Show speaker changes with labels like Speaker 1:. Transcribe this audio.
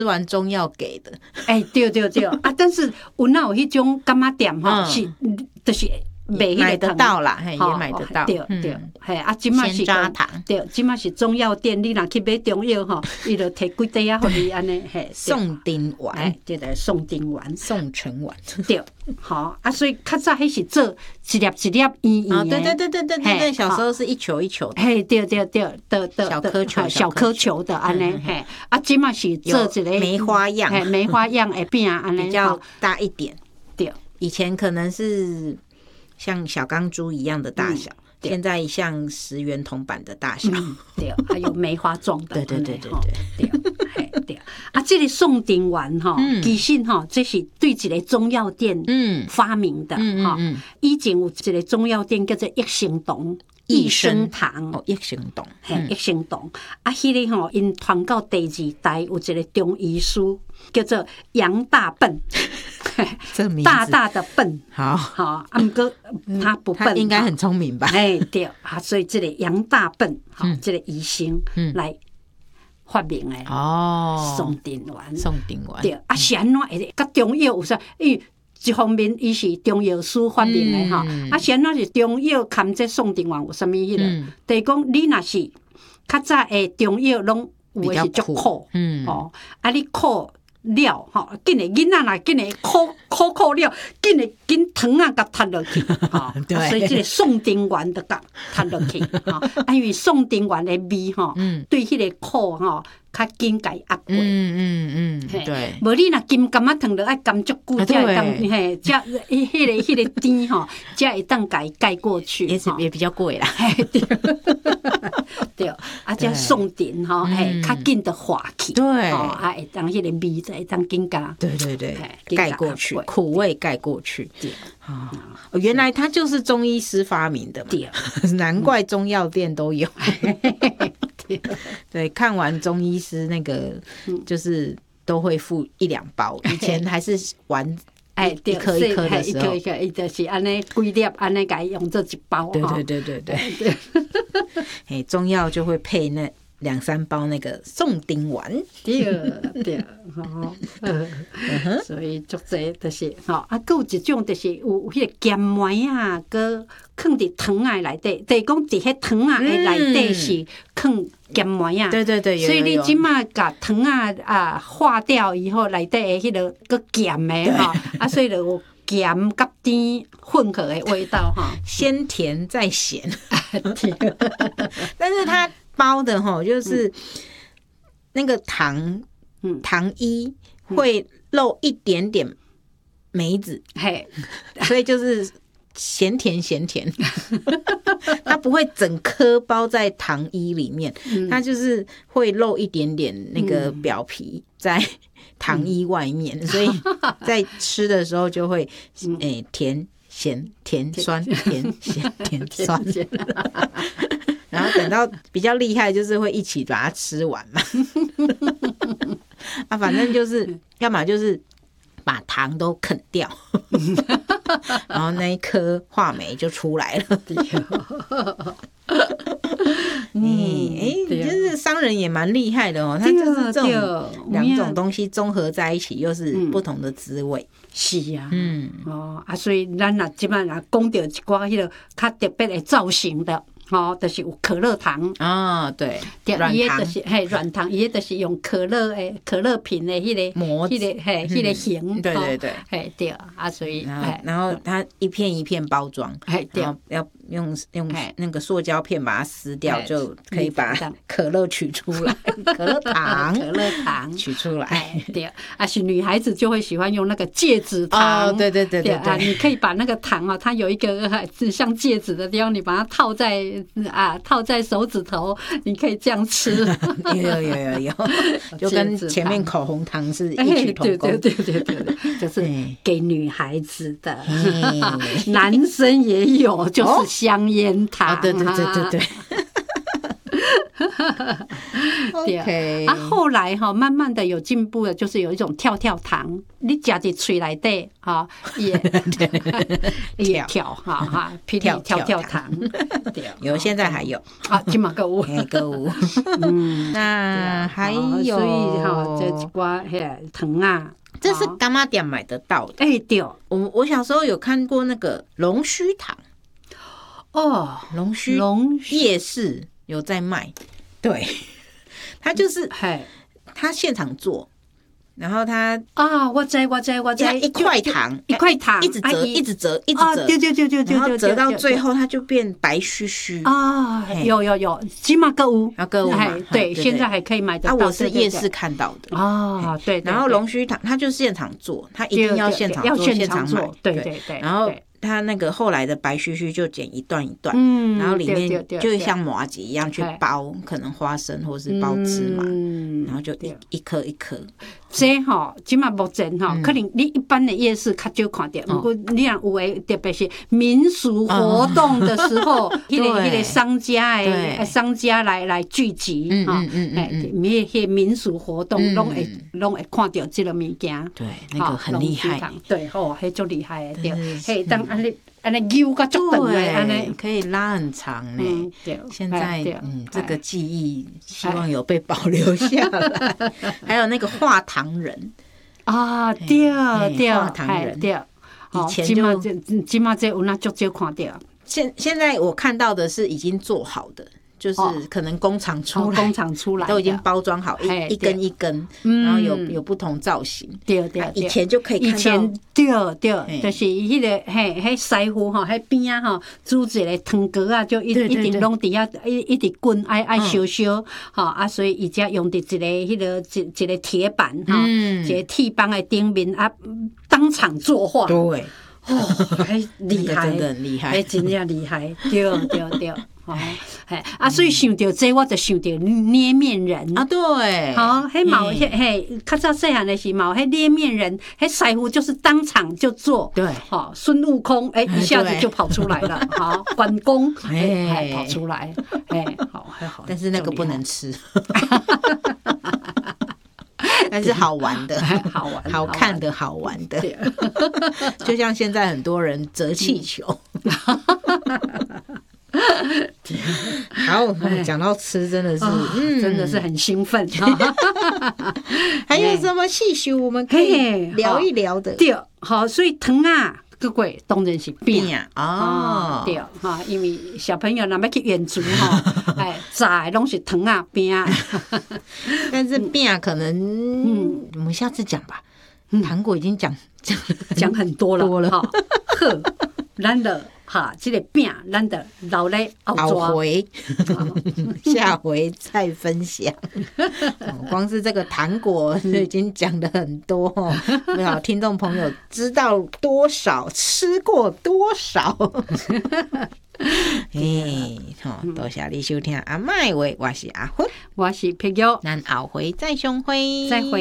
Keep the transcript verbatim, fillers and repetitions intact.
Speaker 1: 吃完中药给的。
Speaker 2: 哎、欸，对对对啊！但是有哪有迄种干妈店哈、嗯，是就是卖
Speaker 1: 买得到啦，嘿，也买得到。
Speaker 2: 对对，嘿、嗯、啊，即马是
Speaker 1: 渣糖，
Speaker 2: 对，即马是中药店，你若去买中药吼，伊就摕几袋啊，互你安尼嘿。
Speaker 1: 宋丁丸，
Speaker 2: 对对，宋丁丸、
Speaker 1: 宋陈丸，
Speaker 2: 对，好啊，所以较早迄是做一粒一粒圆圆的，
Speaker 1: 对对对对对对对，小时候是一球一球的，
Speaker 2: 嘿，对对对，的的
Speaker 1: 小颗球
Speaker 2: 小颗球的安尼，嘿，啊，即马是做一个
Speaker 1: 梅花样，
Speaker 2: 嘿，梅花样的饼安尼，
Speaker 1: 比较大一点，
Speaker 2: 对，
Speaker 1: 以前可能是像小钢珠一样的大小。现在像十元铜板的大小，
Speaker 2: 嗯、对，还有梅花状的，
Speaker 1: 对对对对
Speaker 2: 对对对。啊，这个宋丁丸哈，其实哈，这是对一个中药店发明的哈。以前有一个中药店叫做益生堂。益生堂
Speaker 1: 哦，益生堂，
Speaker 2: 嘿，益生堂啊，迄个吼，因传到第二代有一个中医师叫做杨大笨，
Speaker 1: 这名字
Speaker 2: 大大的笨，
Speaker 1: 好
Speaker 2: 好，啊，不过他不笨，
Speaker 1: 他应该很聪明吧？
Speaker 2: 哎，对啊，所以这个杨大笨，好，这个医生来发明的哦，宋丁丸，
Speaker 1: 宋丁丸，
Speaker 2: 对啊，是安怎会甲中药有啥？伊一方面，伊是中药师发明的哈，嗯、啊，是安怎是中药含这宋丁丸有啥物迄个？等于讲你若是较早的中药拢有的是足苦，嗯，哦，啊，你苦了吼，紧的囡仔若紧的苦苦苦了，紧的紧糖啊，甲吞落去，哈，所以这个宋丁丸就甲吞落去，哈，啊，因为宋丁丸的味吼，对迄个苦吼。较紧甲伊压过，
Speaker 1: 嗯嗯嗯，对。
Speaker 2: 无你若金柑仔糖，就爱柑足久，才会当嘿，才迄个迄个甜吼，才会当甲伊盖过去。
Speaker 1: 也是也比较贵啦，
Speaker 2: 对，对，啊，才宋丁吼，嘿，较紧的化去，
Speaker 1: 对，
Speaker 2: 啊，会当迄个味才会当紧甲，
Speaker 1: 对对对，盖过去，苦味盖过去。对，啊，原来它就是中医师发明的嘛，难怪中药店都有。对，看完中医师那个，就是都会附一两包。以前还是玩一一颗一颗的时候，
Speaker 2: 一颗一颗，伊就是安尼几粒，安尼甲伊用做一包。
Speaker 1: 对对对对对。哎，中药就会配那两三包那个宋丁丸。
Speaker 2: 对对，吼，所以足济就是吼，啊，还有一种就是有迄个咸糜啊，搁放伫糖仔内底，就是讲伫迄糖仔的内底是放咸糜啊。
Speaker 1: 对对对，
Speaker 2: 所以你即马甲糖仔啊化掉以后，内底的迄个搁咸的吼，啊，所以就有咸甲甜混合的味道哈，
Speaker 1: 先甜再咸。但是它包的吼，就是那个糖，糖衣会漏一点点梅子，嘿，所以就是咸甜咸甜，它不会整颗包在糖衣里面，它就是会漏一点点那个表皮在糖衣外面，所以在吃的时候就会诶甜咸甜酸甜咸甜酸。然后等到比较厉害，就是会一起把它吃完嘛。啊，反正就是要么就是把糖都啃掉，然后那一颗话梅就出来了。嗯，哎，就是商人也蛮厉害的哦，他就是这种两种东西综合在一起，又是不同的滋味。
Speaker 2: 是啊，嗯，哦啊，所以咱若即摆若讲到一寡迄个较特别的造型的。哦，就是有可乐糖
Speaker 1: 啊，对，
Speaker 2: 软糖就是嘿软糖，伊就是用可乐诶可乐瓶的迄个
Speaker 1: 模，
Speaker 2: 迄个嘿迄个形，
Speaker 1: 对对对，
Speaker 2: 嘿对啊，所以
Speaker 1: 然后它一片一片包装，
Speaker 2: 嘿对，
Speaker 1: 要用用那个塑胶片把它撕掉，就可以把可乐取出来，可乐糖，
Speaker 2: 可乐糖
Speaker 1: 取出来，
Speaker 2: 对，啊是女孩子就会喜欢用那个戒指糖，
Speaker 1: 对对对对
Speaker 2: 啊，你可以把那个糖啊，它有一个像戒指的地方，你把它套在。啊，套在手指头，你可以这样吃。
Speaker 1: 有有有有有，就跟前面口红糖是异曲同工。
Speaker 2: 对对对对对，就是给女孩子的，男生也有，就是香烟糖。
Speaker 1: 对对对对对。 OK，
Speaker 2: 啊，后来哈，慢慢的有进步的，就是有一种跳跳糖，你夹在嘴内底哈，也也跳哈哈，霹雳跳跳糖，
Speaker 1: 有现在还有
Speaker 2: 啊，今嘛购物
Speaker 1: 购物，嗯，那还有，
Speaker 2: 所以哈，这一寡嘿糖啊。
Speaker 1: 这是干妈店买得到的。
Speaker 2: 哎、欸，对，
Speaker 1: 我我小时候有看过那个龙须糖，
Speaker 2: 哦，
Speaker 1: 龙须
Speaker 2: 龙
Speaker 1: 夜市有在卖，对，它就是
Speaker 2: 嘿，
Speaker 1: 它现场做，然后它
Speaker 2: 啊，我知我知我知，
Speaker 1: 一块糖
Speaker 2: 一块糖，
Speaker 1: 一直折一直折一直折，
Speaker 2: 对对对对对，
Speaker 1: 然后折到最后它就变白须须
Speaker 2: 啊，有有有，起码购物
Speaker 1: 要购物嘛，
Speaker 2: 对，现在还可以买得到。
Speaker 1: 啊，我是夜市看到的
Speaker 2: 啊，对，
Speaker 1: 然后龙须糖它就是现场做，它一定要现场做，现场买，
Speaker 2: 对对对，
Speaker 1: 然后。它那个后来的白须须就剪一段一段，嗯，然后里面就像麻糬一样去包，可能花生或是包芝麻，嗯、然后就一一颗一颗。
Speaker 2: 这吼，即嘛目前吼，可能你一般的夜市较少看到，不过你若有诶，特别是民俗活动的时候，迄个迄个商家诶，商家来来聚集，哈，哎，迄迄民俗活动拢会拢会看到这个物件，
Speaker 1: 对，那个很厉害，
Speaker 2: 对，吼，迄足厉害的，对，嘿，当安尼。安尼揪个足长嘞，安尼
Speaker 1: 可以拉很长呢。现在嗯，这个记忆希望有被保留下来。还有那个画糖人
Speaker 2: 啊，对对，
Speaker 1: 画糖人
Speaker 2: 对，
Speaker 1: 以前就
Speaker 2: 今嘛这有那足少看到。
Speaker 1: 现现在我看到的是已经做好的。就是可能工厂出来，
Speaker 2: 工厂出来
Speaker 1: 都已经包装好，一一根一根，然后有有不同造型。
Speaker 2: 对对，
Speaker 1: 以前就可以看到，
Speaker 2: 以前对对，就是迄个嘿，迄师傅吼，迄边啊吼，煮一个汤锅啊，就一一直拢伫遐一一直滚，爱爱烧烧，吼啊，所以伊才用伫一个迄个一一个铁板哈，一个铁板的顶面啊，当场作画。
Speaker 1: 对，
Speaker 2: 哦，还厉害，
Speaker 1: 真的很厉害，
Speaker 2: 还真正厉害，对对对。哦，嘿啊，所以想到这，我就想到捏面人
Speaker 1: 啊，对，
Speaker 2: 好，迄毛迄嘿，较早细汉的时毛，迄捏面人，迄师傅就是当场就做，
Speaker 1: 对，
Speaker 2: 好，孙悟空，哎，一下子就跑出来了，好，关公，哎，跑出来，哎，好，还好，
Speaker 1: 但是那个不能吃。但是好玩的，
Speaker 2: 好玩，
Speaker 1: 好看的，好玩的，就像现在很多人折气球。好，讲到吃真的是，
Speaker 2: 嗯，真的是很兴奋。
Speaker 1: 还有什么细数我们可以聊一聊的？
Speaker 2: 对，好，所以糖啊，各位当然是饼
Speaker 1: 哦，
Speaker 2: 对哈，因为小朋友若要去远足哈，哎，炸的拢是糖啊饼啊，
Speaker 1: 但是饼可能，嗯，我们下次讲吧。糖果已经讲讲
Speaker 2: 讲很多了，
Speaker 1: 多了，
Speaker 2: 好，咱的。哈，这个饼咱得留咧
Speaker 1: 后回，下回再分享。光是这个糖果就已经讲得很多哦，不知道听众朋友知道多少，吃过多少？哎，好，多谢你收听阿麦话，我是阿芬，
Speaker 2: 我是碧玉，
Speaker 1: 咱后回再相会，
Speaker 2: 再会。